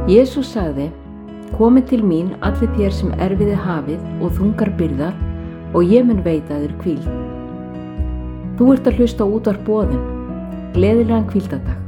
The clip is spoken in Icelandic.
Jesús sagði: Komið til mín allir þér sem erfiði hafið og þungar byrðar og ég mun veita þér hvíld. Þú ert að hlusta á útvarp Boðinn. Gleðilegan hvíldardag.